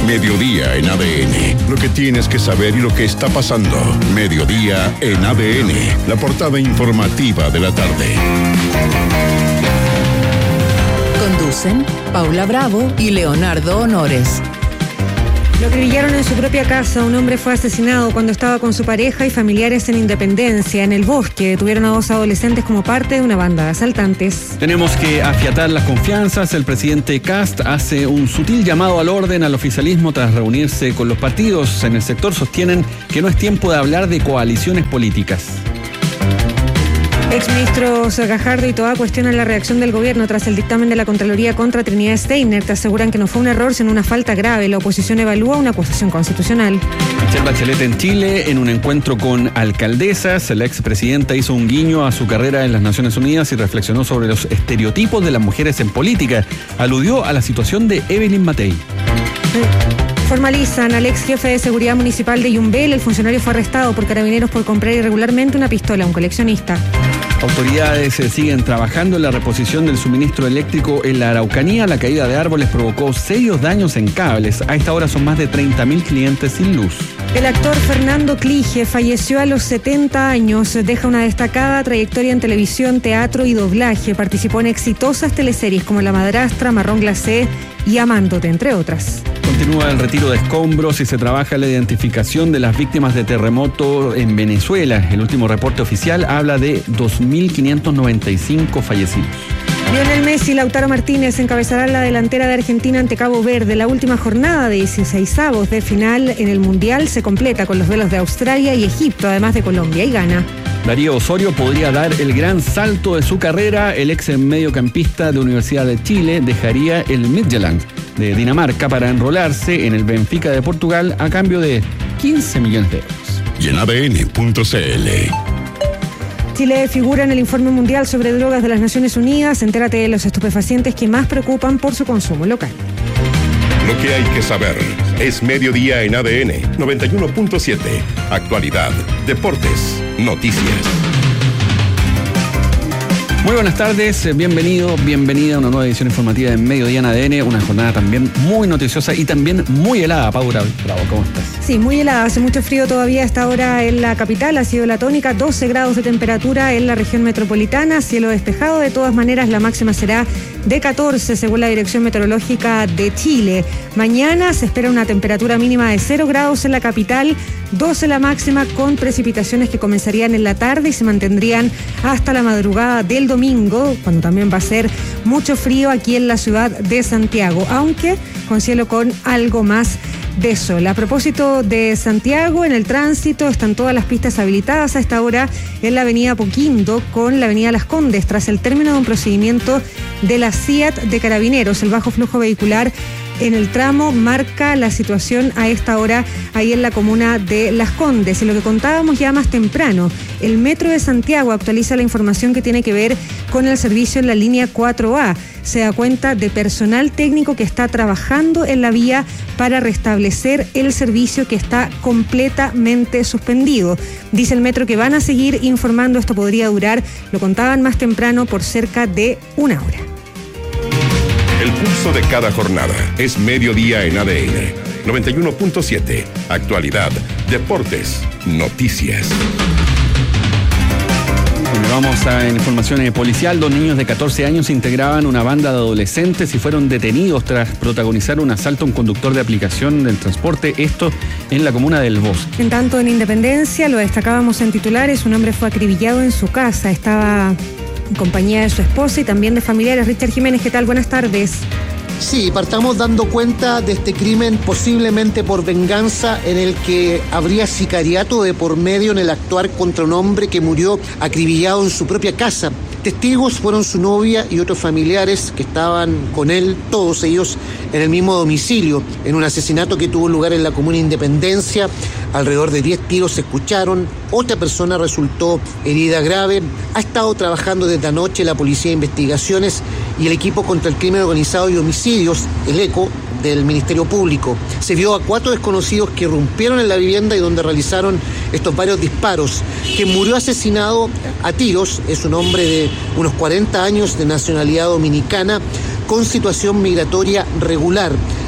Mediodía en ADN. Lo que tienes que saber y lo que está pasando. Mediodía en ADN. La portada informativa de la tarde. Conducen Paula Bravo y Leonardo Honores. Lo acribillaron en su propia casa. Un hombre fue asesinado cuando estaba con su pareja y familiares en Independencia, en el bosque. Detuvieron a 2 adolescentes como parte de una banda de asaltantes. Tenemos que afiatar las confianzas. El presidente Kast hace un sutil llamado al orden al oficialismo tras reunirse con los partidos. En el sector sostienen que no es tiempo de hablar de coaliciones políticas. Exministros Gajardo y Toá cuestionan la reacción del gobierno tras el dictamen de la Contraloría contra Trinidad Steiner. Te aseguran que no fue un error, sino una falta grave. La oposición evalúa una acusación constitucional. Michelle Bachelet en Chile, en un encuentro con alcaldesas, la expresidenta hizo un guiño a su carrera en las Naciones Unidas y reflexionó sobre los estereotipos de las mujeres en política. Aludió a la situación de Evelyn Matei. Formalizan al ex jefe de seguridad municipal de Yumbel. El funcionario fue arrestado por carabineros por comprar irregularmente una pistola a un coleccionista. Autoridades siguen trabajando en la reposición del suministro eléctrico en la Araucanía. La caída de árboles provocó serios daños en cables. A esta hora son más de 30.000 clientes sin luz. El actor Fernando Clige falleció a los 70 años. Deja una destacada trayectoria en televisión, teatro y doblaje. Participó en exitosas teleseries como La Madrastra, Marrón Glacé y Amándote, entre otras. Continúa el retiro de escombros y se trabaja la identificación de las víctimas de terremoto en Venezuela. El último reporte oficial habla de 2.595 fallecidos. Lionel Messi y Lautaro Martínez encabezarán la delantera de Argentina ante Cabo Verde. La última jornada de 16avos de final en el Mundial se completa con los duelos de Australia y Egipto, además de Colombia y Ghana. Darío Osorio podría dar el gran salto de su carrera. El ex mediocampista de Universidad de Chile dejaría el Midtjylland de Dinamarca para enrolarse en el Benfica de Portugal a cambio de 15 millones de euros. Y en ADN.cl. Chile figura en el informe mundial sobre drogas de las Naciones Unidas. Entérate de los estupefacientes que más preocupan por su consumo local. Lo que hay que saber es Mediodía en ADN 91.7. Actualidad, deportes, noticias. Muy buenas tardes, bienvenido, bienvenida a una nueva edición informativa de Mediodía en ADN, una jornada también muy noticiosa y también muy helada. Paula Bravo, ¿cómo estás? Sí, muy helada, hace mucho frío todavía a esta hora en la capital, ha sido la tónica, 12 grados de temperatura en la región metropolitana, cielo despejado, de todas maneras la máxima será de 14 según la Dirección Meteorológica de Chile. Mañana se espera una temperatura mínima de 0 grados en la capital, 12 la máxima con precipitaciones que comenzarían en la tarde y se mantendrían hasta la madrugada del domingo, cuando también va a ser mucho frío aquí en la ciudad de Santiago, aunque con cielo con algo más de sol. A propósito de Santiago, en el tránsito están todas las pistas habilitadas a esta hora en la avenida Poquindo con la avenida Las Condes, tras el término de un procedimiento de la CIAT de Carabineros. El bajo flujo vehicular en el tramo marca la situación a esta hora ahí en la comuna de Las Condes. Y lo que contábamos ya más temprano, el Metro de Santiago actualiza la información que tiene que ver con el servicio en la línea 4A. Se da cuenta de personal técnico que está trabajando en la vía para restablecer el servicio que está completamente suspendido. Dice el Metro que van a seguir informando, esto podría durar, lo contaban más temprano, por cerca de 1 hora. El pulso de cada jornada es Mediodía en ADN 91.7. Actualidad, deportes, noticias. Vamos a información policial. 2 niños de 14 años integraban una banda de adolescentes y fueron detenidos tras protagonizar un asalto a un conductor de aplicación del transporte, esto en la comuna del Bosque. En tanto, en Independencia, lo destacábamos en titulares, un hombre fue acribillado en su casa, estaba en compañía de su esposa y también de familiares. Richard Jiménez, ¿qué tal? Buenas tardes. Sí, partamos dando cuenta de este crimen posiblemente por venganza, en el que habría sicariato de por medio en el actuar contra un hombre que murió acribillado en su propia casa. Testigos fueron su novia y otros familiares que estaban con él, todos ellos en el mismo domicilio, en un asesinato que tuvo lugar en la comuna Independencia. Alrededor de 10 tiros se escucharon, otra persona resultó herida grave. Ha estado trabajando desde anoche la Policía de Investigaciones y el equipo contra el crimen organizado y homicidios, el ECO, del Ministerio Público. Se vio a 4 desconocidos que irrumpieron en la vivienda y donde realizaron estos varios disparos. Quien murió asesinado a tiros es un hombre de unos 40 años de nacionalidad dominicana con situación migratoria regular.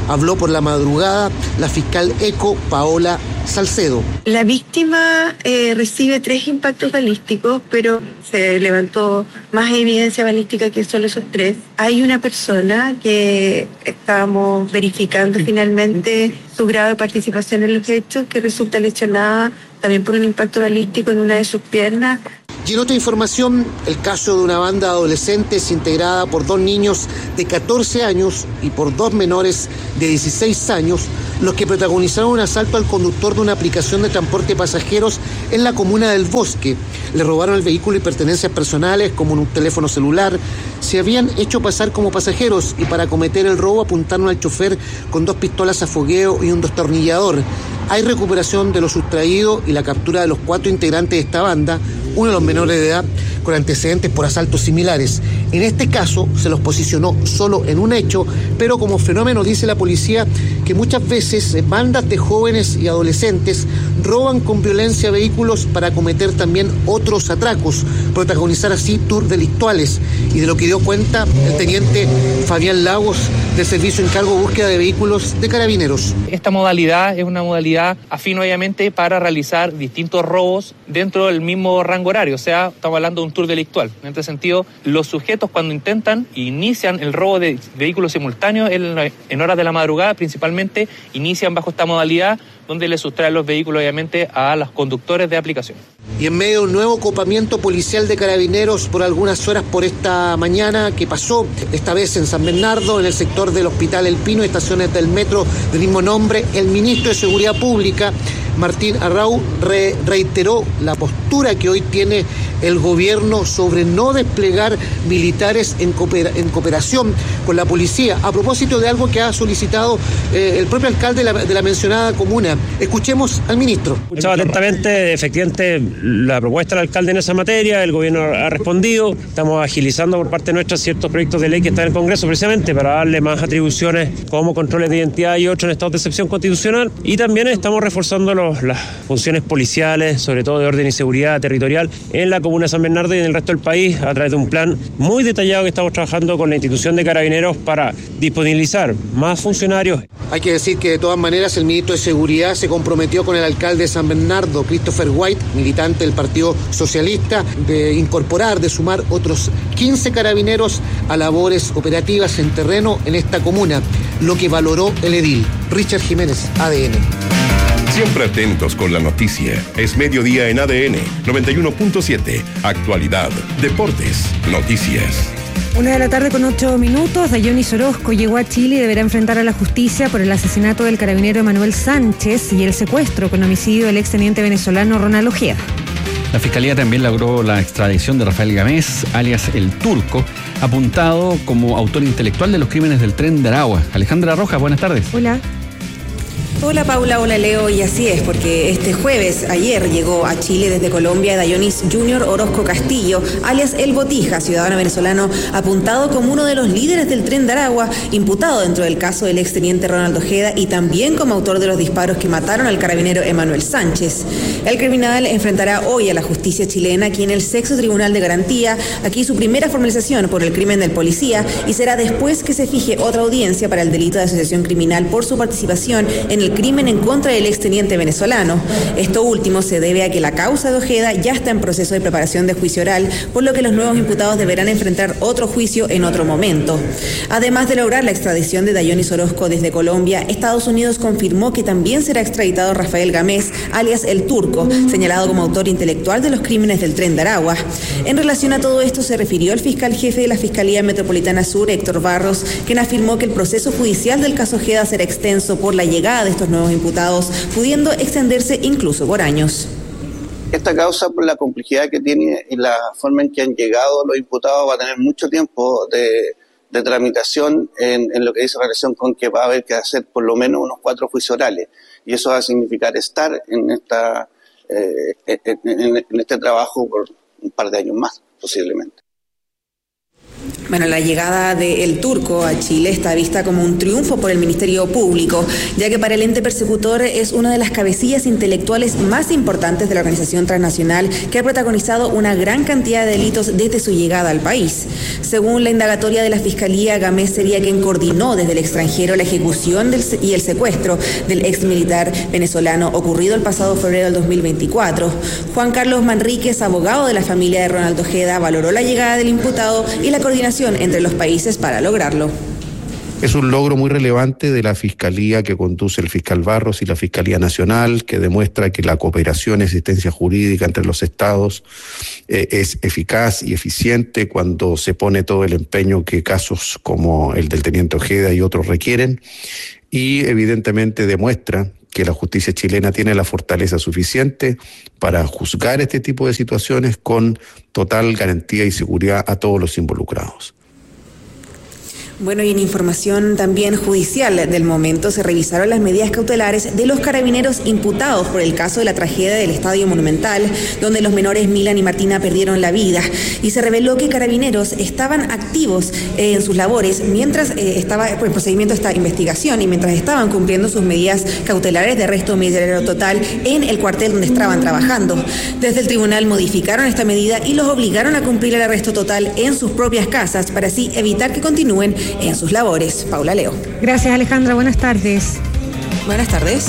Habló por la madrugada la fiscal ECO, Paola Salcedo. La víctima recibe 3 impactos balísticos, pero se levantó más evidencia balística que solo esos 3. Hay una persona que estábamos verificando finalmente su grado de participación en los hechos, que resulta lesionada también por un impacto balístico en una de sus piernas. Y en otra información, el caso de una banda de adolescentes integrada por 2 niños de 14 años y por 2 menores de 16 años, los que protagonizaron un asalto al conductor de una aplicación de transporte de pasajeros en la comuna del Bosque. Le robaron el vehículo y pertenencias personales como un teléfono celular. Se habían hecho pasar como pasajeros y para cometer el robo apuntaron al chofer con 2 pistolas a fogueo y un destornillador. Hay recuperación de lo sustraído y la captura de los 4 integrantes de esta banda, uno de los menores de edad con antecedentes por asaltos similares. En este caso se los posicionó solo en un hecho, pero como fenómeno dice la policía que muchas veces bandas de jóvenes y adolescentes roban con violencia vehículos para cometer también otros atracos, protagonizar así tours delictuales, y de lo que dio cuenta el teniente Fabián Lagos del Servicio Encargo de Búsqueda de Vehículos de Carabineros. Esta modalidad es una modalidad afín obviamente para realizar distintos robos dentro del mismo rango horario, o sea, estamos hablando de un tour delictual. En este sentido, los sujetos cuando inician el robo de vehículos simultáneos en horas de la madrugada, principalmente inician bajo esta modalidad donde le sustraen los vehículos obviamente a los conductores de aplicación. Y en medio de un nuevo copamiento policial de Carabineros por algunas horas por esta mañana que pasó, esta vez en San Bernardo, en el sector del Hospital El Pino, estaciones del metro del mismo nombre, el ministro de Seguridad Pública, Martín Arrau, reiteró la postura que hoy tiene el gobierno sobre no desplegar militares en cooperación con la policía, a propósito de algo que ha solicitado el propio alcalde de la mencionada comuna. Escuchemos al ministro. Escuchado atentamente, efectivamente, la propuesta del alcalde en esa materia, el gobierno ha respondido, estamos agilizando por parte nuestra ciertos proyectos de ley que están en el Congreso precisamente para darle más atribuciones como controles de identidad y otros en estados de excepción constitucional, y también estamos reforzando las funciones policiales, sobre todo de orden y seguridad territorial, en la comuna de San Bernardo y en el resto del país, a través de un plan muy detallado que estamos trabajando con la institución de Carabineros para disponibilizar más funcionarios. Hay que decir que de todas maneras el ministro de Seguridad se comprometió con el alcalde de San Bernardo, Christopher White, militante del Partido Socialista, de incorporar, de sumar otros 15 carabineros a labores operativas en terreno en esta comuna, lo que valoró el edil. Richard Jiménez, ADN. Siempre atentos con la noticia. Es mediodía en ADN 91.7. Actualidad, deportes, noticias. 1:08 p.m. Dayonis Orozco llegó a Chile y deberá enfrentar a la justicia por el asesinato del carabinero Emanuel Sánchez y el secuestro con homicidio del exteniente venezolano Ronald Ojeda. La Fiscalía también logró la extradición de Rafael Gamés, alias El Turco, apuntado como autor intelectual de los crímenes del Tren de Aragua. Alejandra Rojas, buenas tardes. Hola. Hola Paula, hola Leo, y así es, porque este jueves, ayer, llegó a Chile desde Colombia Dayonis Junior Orozco Castillo, alias El Botija, ciudadano venezolano, apuntado como uno de los líderes del Tren de Aragua, imputado dentro del caso del exteniente Ronald Ojeda y también como autor de los disparos que mataron al carabinero Emanuel Sánchez. El criminal enfrentará hoy a la justicia chilena aquí en el 6º Tribunal de Garantía, aquí su primera formalización por el crimen del policía, y será después que se fije otra audiencia para el delito de asociación criminal por su participación en el crimen en contra del exteniente venezolano. Esto último se debe a que la causa de Ojeda ya está en proceso de preparación de juicio oral, por lo que los nuevos imputados deberán enfrentar otro juicio en otro momento. Además de lograr la extradición de Dayonis Orozco desde Colombia, Estados Unidos confirmó que también será extraditado Rafael Gamés, alias El Turco, señalado como autor intelectual de los crímenes del Tren de Aragua. En relación a todo esto se refirió el fiscal jefe de la Fiscalía Metropolitana Sur, Héctor Barros, quien afirmó que el proceso judicial del caso Ojeda será extenso por la llegada de estos nuevos imputados, pudiendo extenderse incluso por años. Esta causa, por la complejidad que tiene y la forma en que han llegado los imputados, va a tener mucho tiempo de tramitación en lo que dice relación con que va a haber que hacer por lo menos unos 4 juicios orales, y eso va a significar estar en este trabajo por un par de años más, posiblemente. Bueno, la llegada del turco a Chile está vista como un triunfo por el Ministerio Público, ya que para el ente persecutor es una de las cabecillas intelectuales más importantes de la organización transnacional que ha protagonizado una gran cantidad de delitos desde su llegada al país. Según la indagatoria de la Fiscalía, Gamés sería quien coordinó desde el extranjero la ejecución y el secuestro del ex militar venezolano ocurrido el pasado febrero del 2024. Juan Carlos Manríquez, abogado de la familia de Ronald Ojeda, valoró la llegada del imputado y la coordinación entre los países para lograrlo. Es un logro muy relevante de la Fiscalía que conduce el fiscal Barros y la Fiscalía Nacional, que demuestra que la cooperación y asistencia jurídica entre los estados es eficaz y eficiente cuando se pone todo el empeño que casos como el del teniente Ojeda y otros requieren, y evidentemente demuestra que la justicia chilena tiene la fortaleza suficiente para juzgar este tipo de situaciones con total garantía y seguridad a todos los involucrados. Bueno, y en información también judicial del momento se revisaron las medidas cautelares de los carabineros imputados por el caso de la tragedia del Estadio Monumental, donde los menores Milan y Martina perdieron la vida, y se reveló que carabineros estaban activos en sus labores mientras estaba el procedimiento de esta investigación y mientras estaban cumpliendo sus medidas cautelares de arresto domiciliario total en el cuartel donde estaban trabajando. Desde el tribunal modificaron esta medida y los obligaron a cumplir el arresto total en sus propias casas para así evitar que continúen en sus labores. Paula Leo. Gracias, Alejandra. Buenas tardes. Buenas tardes.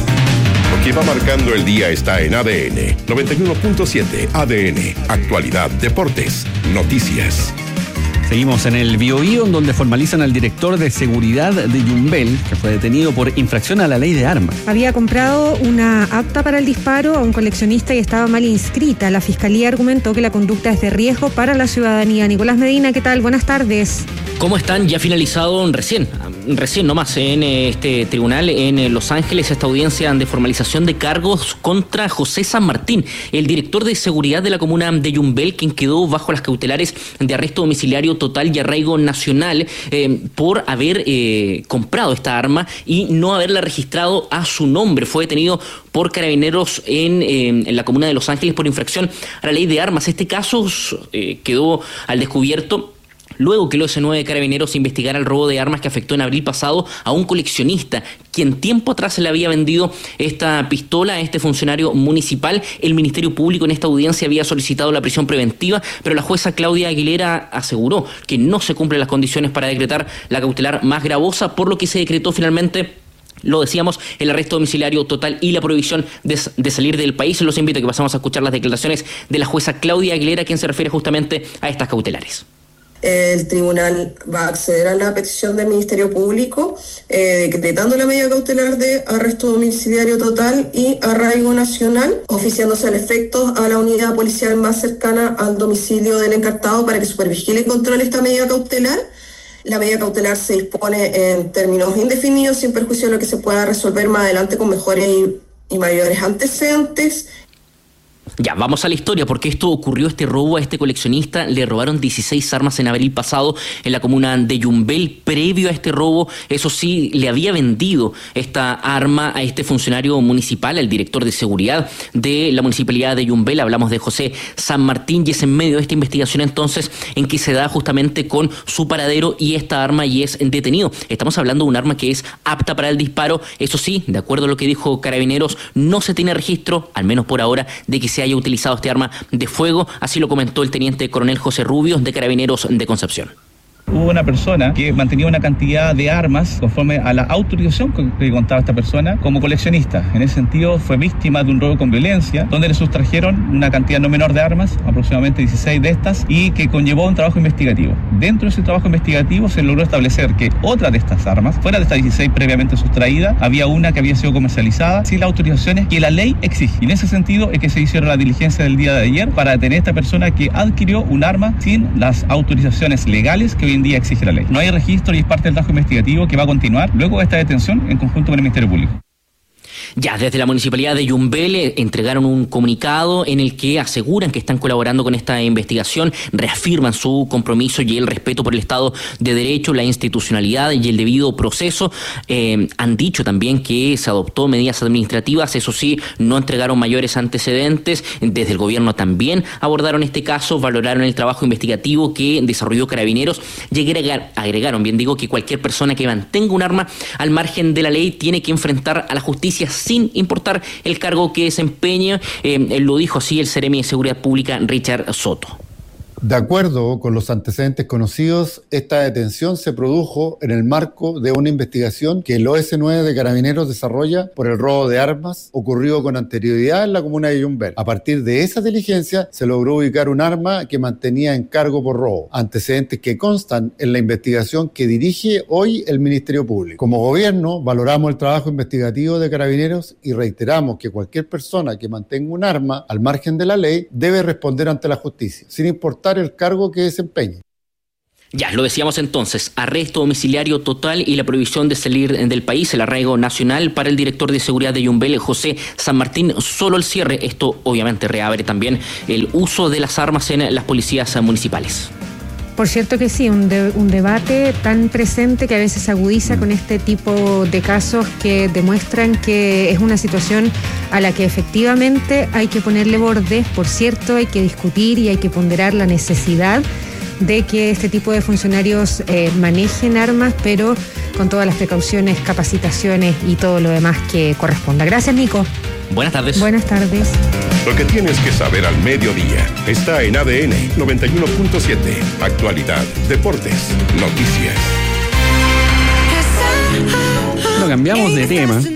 Lo que va marcando el día está en ADN 91.7. ADN, actualidad, deportes, noticias. Seguimos en el Biobío, en donde formalizan al director de seguridad de Yumbel, que fue detenido por infracción a la ley de armas. Había comprado una apta para el disparo a un coleccionista y estaba mal inscrita. La Fiscalía argumentó que la conducta es de riesgo para la ciudadanía. Nicolás Medina, ¿qué tal? Buenas tardes. ¿Cómo están? Ya finalizado recién nomás en este tribunal en Los Ángeles esta audiencia de formalización de cargos contra José San Martín, el director de seguridad de la comuna de Yumbel, quien quedó bajo las cautelares de arresto domiciliario total y arraigo nacional por haber comprado esta arma y no haberla registrado a su nombre. Fue detenido por carabineros en la comuna de Los Ángeles por infracción a la ley de armas. Este caso quedó al descubierto luego que los S9 de Carabineros investigara el robo de armas que afectó en abril pasado a un coleccionista, quien tiempo atrás se le había vendido esta pistola a este funcionario municipal. El Ministerio Público en esta audiencia había solicitado la prisión preventiva, pero la jueza Claudia Aguilera aseguró que no se cumplen las condiciones para decretar la cautelar más gravosa, por lo que se decretó finalmente, lo decíamos, el arresto domiciliario total y la prohibición de salir del país. Los invito a que pasamos a escuchar las declaraciones de la jueza Claudia Aguilera, quien se refiere justamente a estas cautelares. El tribunal va a acceder a la petición del Ministerio Público, decretando la medida cautelar de arresto domiciliario total y arraigo nacional, oficiándose al efecto a la unidad policial más cercana al domicilio del encartado para que supervigile y controle esta medida cautelar. La medida cautelar se dispone en términos indefinidos, sin perjuicio de lo que se pueda resolver más adelante con mejores y mayores antecedentes. Ya, vamos a la historia, porque esto ocurrió, este robo a este coleccionista. Le robaron 16 armas en abril pasado en la comuna de Yumbel. Previo a este robo, eso sí, le había vendido esta arma a este funcionario municipal, al director de seguridad de la municipalidad de Yumbel. Hablamos de José San Martín, y es en medio de esta investigación entonces en que se da justamente con su paradero y esta arma, y es detenido. Estamos hablando de un arma que es apta para el disparo. Eso sí, de acuerdo a lo que dijo Carabineros, no se tiene registro, al menos por ahora, de que se haya utilizado este arma de fuego. Así lo comentó el teniente coronel José Rubio, de Carabineros de Concepción. Hubo una persona que mantenía una cantidad de armas conforme a la autorización que contaba esta persona como coleccionista. En ese sentido, fue víctima de un robo con violencia, donde le sustrajeron una cantidad no menor de armas, aproximadamente 16 de estas, y que conllevó un trabajo investigativo. Dentro de ese trabajo investigativo se logró establecer que otra de estas armas, fuera de estas 16 previamente sustraídas, había una que había sido comercializada sin las autorizaciones que la ley exige. Y en ese sentido es que se hicieron la diligencia del día de ayer para detener a esta persona que adquirió un arma sin las autorizaciones legales que hoy en día exige la ley. No hay registro y es parte del trabajo investigativo que va a continuar luego de esta detención en conjunto con el Ministerio Público. Ya, desde la Municipalidad de Yumbel entregaron un comunicado en el que aseguran que están colaborando con esta investigación, reafirman su compromiso y el respeto por el Estado de Derecho, la institucionalidad y el debido proceso. Han dicho también que se adoptó medidas administrativas, eso sí, no entregaron mayores antecedentes. Desde el gobierno también abordaron este caso, valoraron el trabajo investigativo que desarrolló Carabineros y agregaron, que cualquier persona que mantenga un arma al margen de la ley tiene que enfrentar a la justicia sin importar el cargo que desempeñe. Lo dijo así el Seremi de Seguridad Pública, Richard Soto. De acuerdo con los antecedentes conocidos, esta detención se produjo en el marco de una investigación que el OS9 de Carabineros desarrolla por el robo de armas ocurrido con anterioridad en la comuna de Yumbel. A partir de esa diligencia se logró ubicar un arma que mantenía en cargo por robo, antecedentes que constan en la investigación que dirige hoy el Ministerio Público. Como gobierno, valoramos el trabajo investigativo de Carabineros y reiteramos que cualquier persona que mantenga un arma al margen de la ley debe responder ante la justicia, sin importar el cargo que desempeñe. Ya, lo decíamos entonces, arresto domiciliario total y la prohibición de salir del país, el arraigo nacional para el director de seguridad de Yumbel, José San Martín, solo el cierre. Esto obviamente reabre también el uso de las armas en las policías municipales. Por cierto que sí, un debate tan presente que a veces se agudiza con este tipo de casos que demuestran que es una situación a la que efectivamente hay que ponerle borde. Por cierto, hay que discutir y hay que ponderar la necesidad de que este tipo de funcionarios manejen armas, pero con todas las precauciones, capacitaciones y todo lo demás que corresponda. Gracias, Nico. Buenas tardes. Buenas tardes. Lo que tienes que saber al mediodía está en ADN 91.7. Actualidad, deportes, noticias. Bueno, cambiamos de tema.